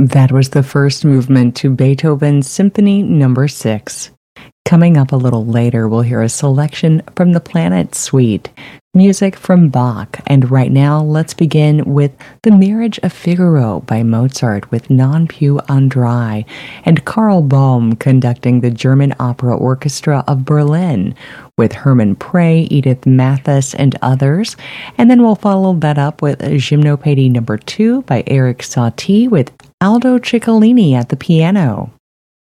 That was the first movement to Beethoven's Symphony Number 6. Coming up a little later, we'll hear a selection from the Planet Suite, music from Bach, and right now let's begin with The Marriage of Figaro by Mozart with Non più andrai, and Karl Baum conducting the German Opera Orchestra of Berlin with Hermann Prey, Edith Mathis, and others. And then we'll follow that up with Gymnopédie Number 2 by Eric Satie with Aldo Ciccolini at the piano.